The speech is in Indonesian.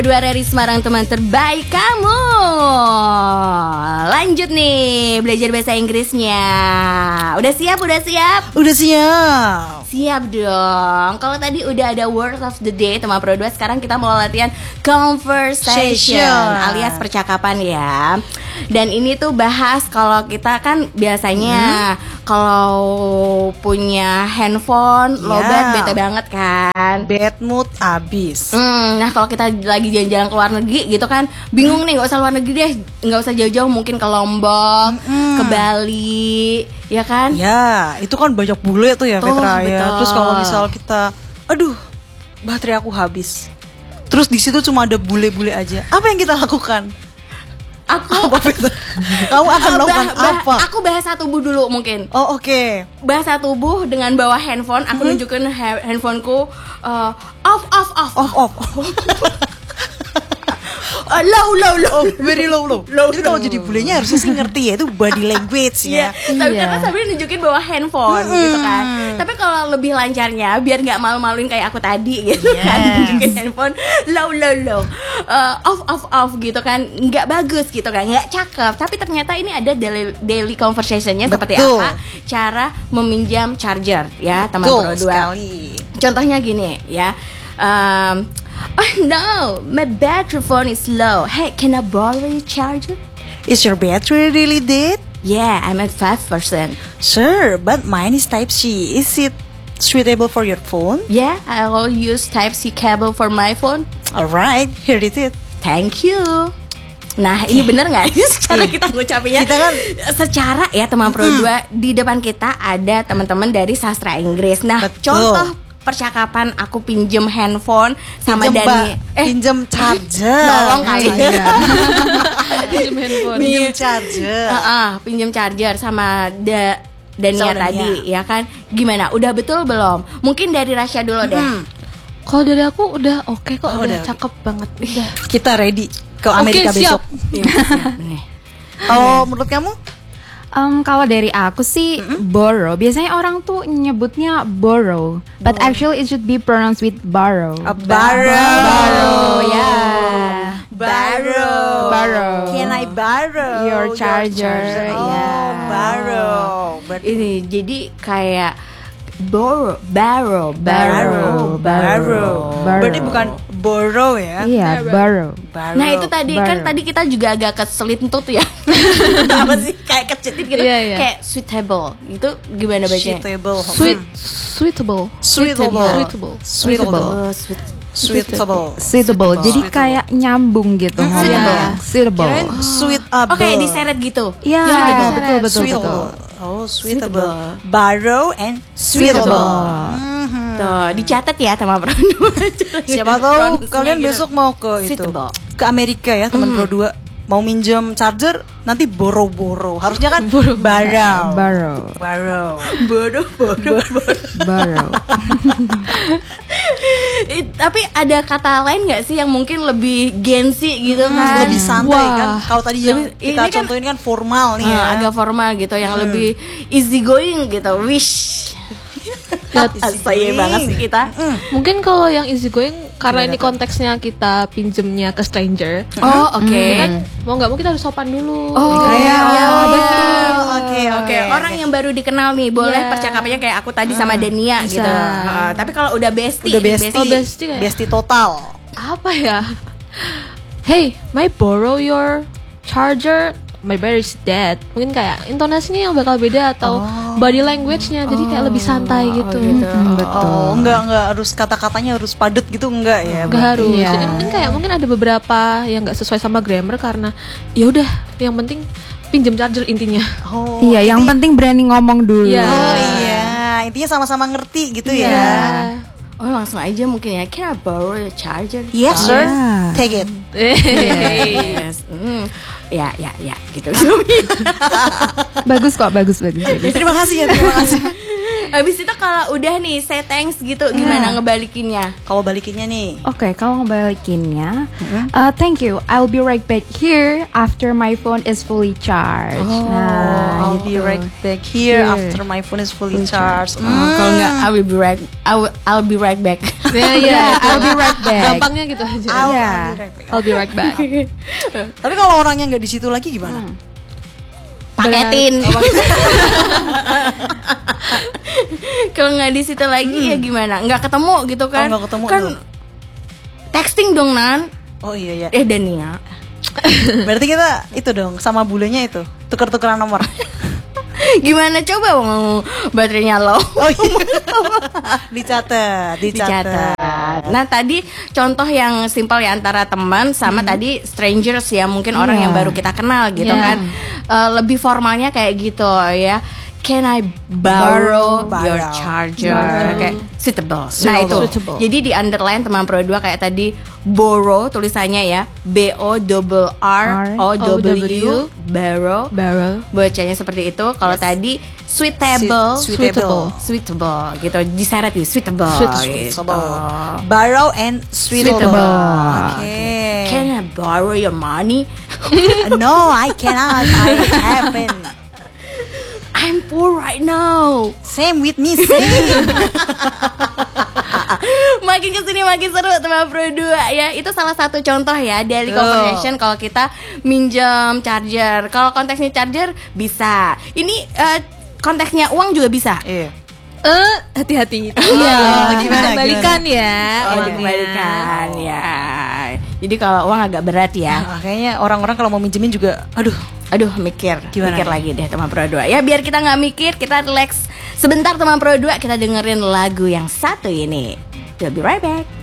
Dua dari Semarang, teman terbaik kamu. Lanjut nih belajar bahasa Inggrisnya. Udah siap? Udah siap. Siap dong. Kalau tadi udah ada word of the day teman Pro 2, sekarang kita mau latihan conversation alias percakapan ya. Dan ini tuh bahas kalau kita kan biasanya kalau punya handphone lowbat bete banget kan. Bad mood abis. Nah kalau kita lagi jalan-jalan ke luar negeri gitu kan, bingung nih, nggak usah luar negeri deh, nggak usah jauh-jauh, mungkin ke Lombok, ke Bali, ya kan? Ya, itu kan banyak bule tuh ya, Petra ya. Betul. Terus kalau misal kita, aduh, baterai aku habis. Terus di situ cuma ada bule-bule aja. Apa yang kita lakukan? Kamu akan melakukan apa? Aku bahasa tubuh dulu mungkin. Oh oke. Bahasa tubuh dengan bawa handphone, aku nunjukin handphoneku off. Low. Very low. Jadi kalau jadi bulenya harusnya sih ngerti ya, itu body language ya. Tapi karena sambil nunjukin bawa handphone gitu kan. Tapi kalau lebih lancarnya, biar nggak malu-maluin kayak aku tadi gitu kan, nunjukin handphone low. Off gitu kan, nggak bagus gitu kan, nggak cakep. Tapi ternyata ini ada daily conversationnya seperti apa cara meminjam charger ya teman Pro 2. Contohnya gini ya. Oh no, my battery phone is low. Hey, can I borrow your charger? Is your battery really dead? Yeah, I'm at 5%. Sure, but mine is Type-C. Is it suitable for your phone? Yeah, I will use Type-C cable for my phone. Alright, here it is. Thank you. Nah, ini bener nggak sih cara kita ngucapinnya? Kita kan secara ya teman Pro 2, di depan kita ada teman-teman dari sastra Inggris. Nah, contoh percakapan aku pinjem handphone sama Dani, pinjem charger. Tolong kali ya. Pinjem handphone. Pinjem charger sama Dania tadi ya kan. Gimana? Udah betul belum? Mungkin dari Rasya dulu deh. Kalau dari aku udah oke kok, udah cakep banget. Udah. Kita ready ke Amerika besok. Oh, menurut kamu? Kalau dari aku sih borrow. Biasanya orang tuh nyebutnya borrow, but actually it should be pronounced with borrow. Borrow, ya. Borrow. Can I borrow your charger? Borrow. Ini jadi kayak borrow. Berarti bukan borrow ya? Iya, borrow. Nah itu tadi kan tadi kita juga agak keselintut ya. Apa sih kayak kecetit gitu? Kayak suitable. Itu gimana bacanya? Suitable. Jadi kayak nyambung gitu. Suitable. Oke, diseret gitu. Iya, betul. Oh, suitable. Borrow and suitable. Tuh, dicatat ya sama Pro 2. Siapa tahu kalian besok mau ke itu, ke Amerika ya teman Pro 2. Mau minjem charger nanti boro-boro. Harusnya kan borrow. Tapi ada kata lain nggak sih yang mungkin lebih gengsi gitu kan? Lebih santai kan. Kalau tadi yang kita contohin kan formal nih ya. Agak formal gitu, yang lebih easy going gitu. Wish. Saya banget sih kita. Mungkin kalau yang easy going karena ini konteksnya kita pinjemnya ke stranger. Oh, oke. Kan mau nggak mau kita harus sopan dulu. Betul. Oke. Orang yang baru dikenal nih boleh percakapannya kayak aku tadi sama Dania gitu. Tapi kalau udah bestie total. Apa ya? Hey, may I borrow your charger? My battery is dead. Mungkin kayak intonasinya yang bakal beda atau body language-nya jadi kayak lebih santai gitu. Betul. Enggak harus kata-katanya harus padat gitu, enggak ya? Enggak harus. Jadi mungkin ada beberapa yang enggak sesuai sama grammar karena ya udah yang penting pinjam charger intinya. Yang penting berani ngomong dulu. Intinya sama-sama ngerti gitu ya. Oh, langsung aja mungkin ya. Can I borrow your charger? Yes, sir. Take it. Yes. Ya, gitu. Bagus kok, bagus. Terima kasih ya, terima kasih. Habis itu kalau udah nih say thanks gitu, gimana ngebalikinnya? Kalau balikinnya nih. Oke, kalau ngebalikinnya, thank you. I'll be right back here after my phone is fully charged. I'll be gitu. right back here Here. after my phone is fully charged. Kalau nggak, I'll be right back. Ya, I'll be right back. Gampangnya gitu aja. Iya. I'll be right back. Tapi kalau orangnya nggak di situ lagi gimana? Paketin. Kalau nggak di situ lagi ya gimana? Nggak ketemu gitu kan? nggak ketemu Kan tuh. texting dong Nan. Oh iya ya. Dania. Berarti kita itu dong sama bulenya itu tuker-tukeran nomor. Gimana coba baterainya low? Oh iya. Dicatat. Nah tadi contoh yang simpel ya antara teman sama tadi strangers ya, mungkin orang yang baru kita kenal gitu Yeah. kan. Lebih formalnya kayak gitu ya. Can I borrow your charger? Kayak suitable. Nah itu. Suitable. Jadi di underline teman Pro 2 kayak tadi borrow tulisannya ya BORROW borrow. Barrel. Bacanya seperti itu. Kalau tadi suitable gitu. Diseret gitu suitable. Gitu. Borrow and suitable. Oke. Can I borrow your money? No, I cannot. I haven't. I'm poor right now. Same with me, same. Makin kesini makin seru teman Pro 2 ya. Itu salah satu contoh ya dari conversation kalau kita minjem charger. Kalau konteksnya charger bisa. Ini konteksnya uang juga bisa. Iya. Hati-hati. Gimana, Kembalikan ya. Oh, uangnya. dikembalikan ya. Jadi kalau uang agak berat ya. Kayaknya orang-orang kalau mau minjemin juga, Aduh mikir Gimana mikir nih? lagi deh teman Pro 2. Ya biar kita nggak mikir, kita relax sebentar teman Pro 2. Kita dengerin lagu yang satu ini. We'll be right back.